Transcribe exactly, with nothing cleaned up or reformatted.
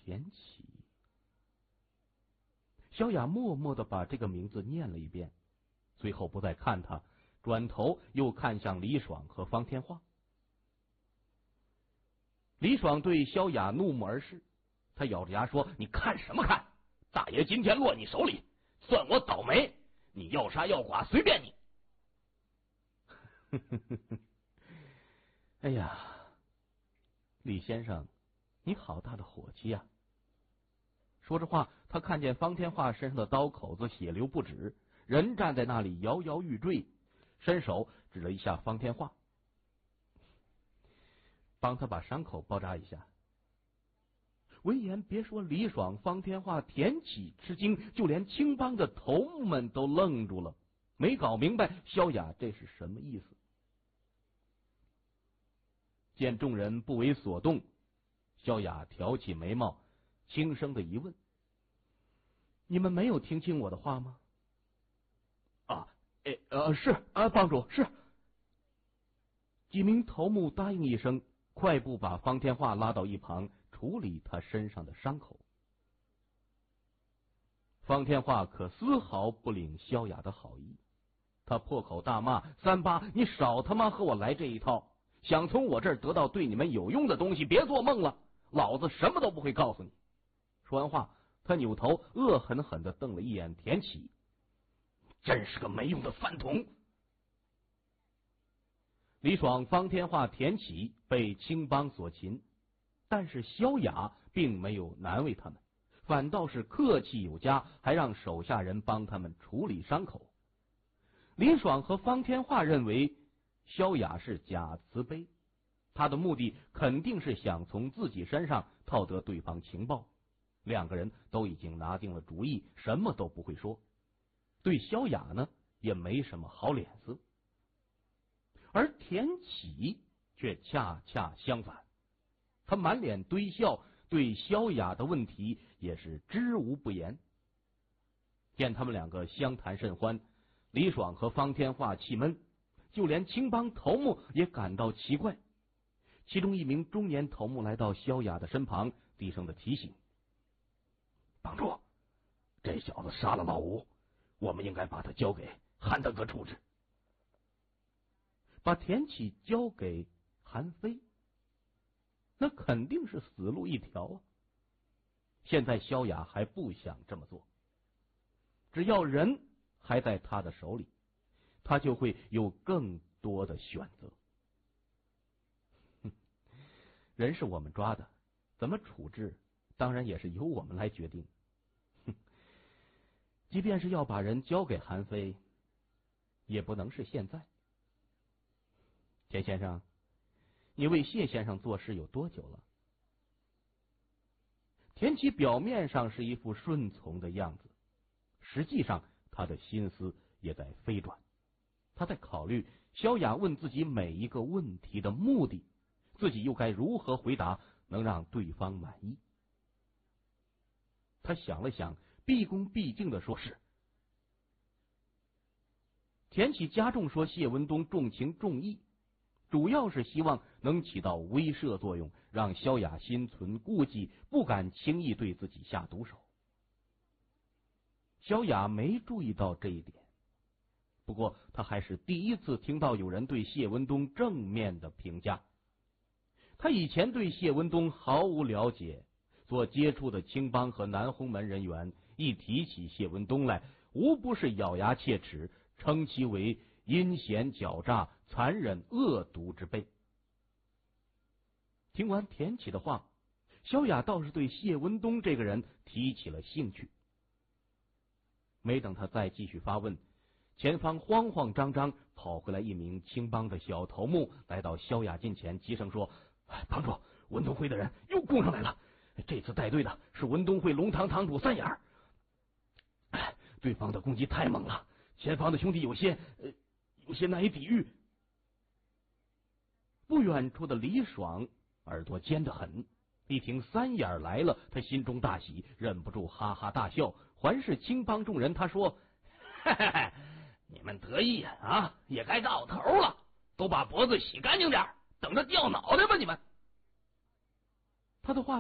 田启。萧雅默默地把这个名字念了一遍，随后不再看他，转头又看向李爽和方天画。李爽对萧雅怒目而视，他咬着牙说：“你看什么看？大爷今天落你手里，算我倒霉！你要杀要剐随便你。”哎呀，李先生，你好大的火气呀！说着话，他看见方天画身上的刀口子血流不止，人站在那里摇摇欲坠，伸手指了一下方天画，帮他把伤口包扎一下。闻言，别说李爽、方天画、田启吃惊，就连青帮的头目们都愣住了，没搞明白萧雅这是什么意思。见众人不为所动，萧雅挑起眉毛，轻声的一问：“你们没有听清我的话吗？”“啊，哎，呃，是啊，帮主是。”几名头目答应一声，快步把方天画拉到一旁，处理他身上的伤口。方天画可丝毫不领萧雅的好意，他破口大骂：“三八，你少他妈和我来这一套！想从我这儿得到对你们有用的东西，别做梦了！老子什么都不会告诉你。”说完话，他扭头恶狠狠地瞪了一眼田启，真是个没用的饭桶。李爽、方天画、田启被青帮所擒，但是萧雅并没有难为他们，反倒是客气有加，还让手下人帮他们处理伤口。李爽和方天画认为萧雅是假慈悲，他的目的肯定是想从自己身上套得对方情报，两个人都已经拿定了主意，什么都不会说，对萧雅呢也没什么好脸色。而田启却恰恰相反，他满脸堆笑，对萧雅的问题也是知无不言。见他们两个相谈甚欢，李爽和方天画气闷，就连青帮头目也感到奇怪。其中一名中年头目来到萧雅的身旁，低声的提醒：“帮主，这小子杀了老吴，我们应该把他交给韩大哥处置。”把田启交给韩非，那肯定是死路一条啊！现在萧雅还不想这么做，只要人还在他的手里，他就会有更多的选择。哼，人是我们抓的，怎么处置，当然也是由我们来决定。哼，即便是要把人交给韩非，也不能是现在。田先生，你为谢先生做事有多久了？田启表面上是一副顺从的样子，实际上他的心思也在飞转。他在考虑萧雅问自己每一个问题的目的，自己又该如何回答能让对方满意。他想了想，毕恭毕敬的说：“是。”田启加重说谢文东重情重义，主要是希望能起到威慑作用，让萧雅心存顾忌，不敢轻易对自己下毒手。萧雅没注意到这一点，不过他还是第一次听到有人对谢文东正面的评价。他以前对谢文东毫无了解，所接触的青帮和南红门人员一提起谢文东来，无不是咬牙切齿，称其为阴险狡诈、残忍恶毒之辈。听完田启的话，萧雅倒是对谢文东这个人提起了兴趣。没等他再继续发问，前方慌慌张张跑回来一名青帮的小头目，来到萧雅近前，急声说：“帮主，文东会的人又攻上来了，这次带队的是文东会龙堂堂主三眼，对方的攻击太猛了，前方的兄弟有些呃有些难以抵御。”不远处的李爽耳朵尖得很，一听三眼来了，他心中大喜，忍不住哈哈大笑，环视青帮众人，他说：“嘿嘿嘿，你们得意啊，也该到头了，都把脖子洗干净点，等着掉脑袋吧你们。”他的话